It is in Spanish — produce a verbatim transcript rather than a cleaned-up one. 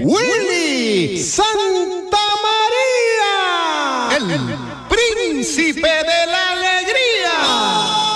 Willy Santa María, el príncipe de la ley.